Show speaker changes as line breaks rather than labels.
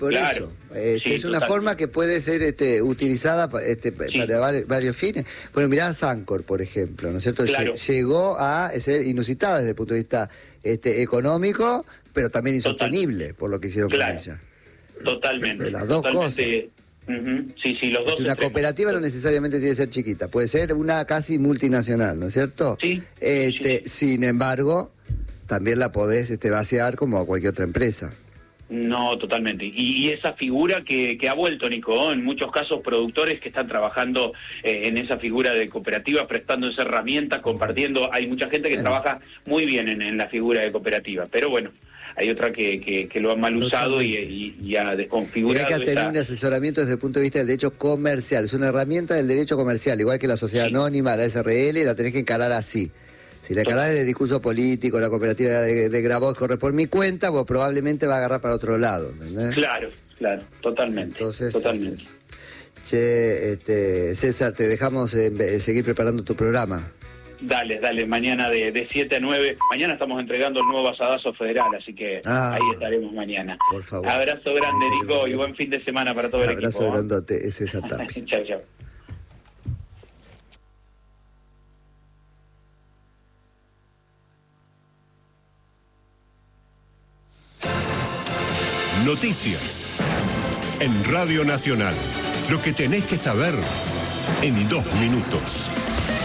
Por
claro.
eso,
Sí,
es una forma que puede ser utilizada para varios fines. Bueno, mirá Sancor, por ejemplo, ¿no es cierto?
Claro.
Llegó a ser inusitada desde el punto de vista económico, pero también insostenible por lo que hicieron con ella.
Totalmente.
Las dos cosas.
Sí, los dos.
Una cooperativa no necesariamente tiene que ser chiquita, puede ser una casi multinacional, ¿no es cierto?
Sí.
Sin embargo, también la podés vaciar como a cualquier otra empresa.
No, totalmente. Y esa figura que ha vuelto, Nico, en muchos casos productores que están trabajando en esa figura de cooperativa, prestando esa herramienta, compartiendo. Hay mucha gente que trabaja muy bien en la figura de cooperativa, pero bueno, hay otra que lo han mal usado y ha desconfigurado.
Y hay que tener un asesoramiento desde el punto de vista del derecho comercial. Es una herramienta del derecho comercial, igual que la sociedad anónima, la SRL, la tenés que encarar así. Si la encarás de discurso político, la cooperativa de Grabois corre por mi cuenta, vos probablemente va a agarrar para otro lado, ¿entendés?
Claro, totalmente.
Entonces,
totalmente.
César, te dejamos seguir preparando tu programa.
Dale, mañana de 7 a 9. Mañana estamos entregando el nuevo Asadazo Federal, así que ahí estaremos mañana.
Por favor.
Abrazo grande, Nico, y buen fin de semana para todo el equipo.
Abrazo grandote, es César Tapia.
Chao.
Noticias en Radio Nacional. Lo que tenés que saber en 2 minutos.